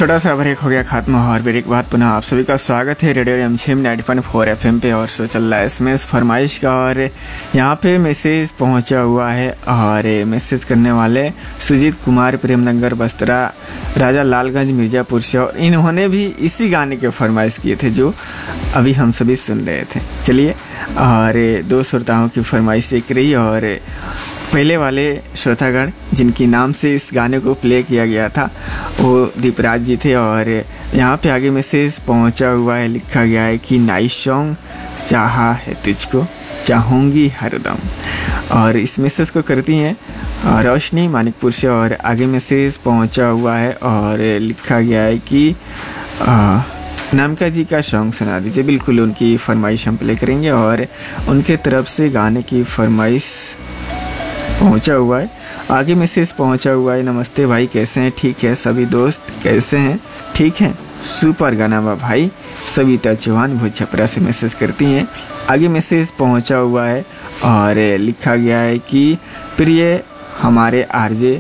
छोटा सा ब्रेक हो गया खत्म और ब्रेक के बाद पुनः आप सभी का स्वागत है रेडियो रिमझिम 90.4 FM पे। और शो चल रहा है SMS फरमाइश का और यहाँ पे मैसेज पहुँचा हुआ है और मैसेज करने वाले सुजीत कुमार प्रेमनगर बस्तरा राजा लालगंज मिर्ज़ापुर से, और इन्होंने भी इसी गाने के फरमाइश किए थे जो अभी हम सभी सुन रहे थे। चलिए, और दो श्रोताओं की फरमाइश एक रही और पहले वाले श्रोतागण जिनकी नाम से इस गाने को प्ले किया गया था वो दीपराज जी थे। और यहाँ पे आगे मैसेज पहुँचा हुआ है, लिखा गया है कि नाइस सॉन्ग, चाहा है तुझको चाहूँगी हरदम। और इस मैसेज को करती हैं रोशनी मानिकपुर से। और आगे मैसेज पहुँचा हुआ है और लिखा गया है कि नामका जी का सॉन्ग सुना दीजिए। बिल्कुल उनकी फरमाइश हम प्ले करेंगे और उनके तरफ से गाने की फरमाइश पहुंचा हुआ है। आगे मैसेज पहुंचा हुआ है, नमस्ते भाई, कैसे हैं? ठीक है। सभी दोस्त कैसे हैं? ठीक हैं। सुपर गाना बा भाई। सविता चौहान भुज छपरा से मैसेज करती हैं। आगे मैसेज पहुंचा हुआ है और लिखा गया है कि प्रिय हमारे आरजे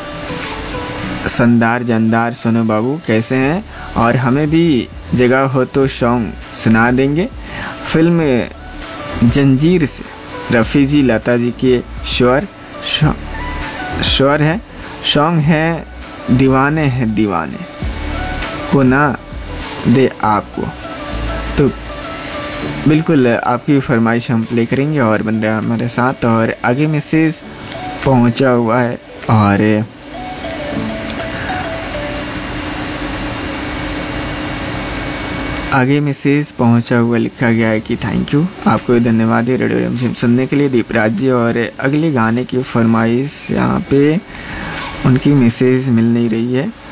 संदार जानदार सोनू बाबू कैसे हैं, और हमें भी जगह हो तो सॉन्ग सुना देंगे। फिल्म जंजीर से रफ़ी जी लता जी के स्वर है, सॉन्ग है दीवाने हैं दीवाने को ना दे आपको। तो बिल्कुल आपकी फरमाइश हम प्ले करेंगे और बन रहा हमारे साथ। और आगे मैसेज पहुंचा हुआ है और आगे मैसेज पहुंचा हुआ लिखा गया है कि थैंक यू, आपको धन्यवाद है रेडियो रिमझिम सुनने के लिए दीपराज जी। और अगले गाने की फरमाइश यहाँ पे उनकी मैसेज मिल नहीं रही है।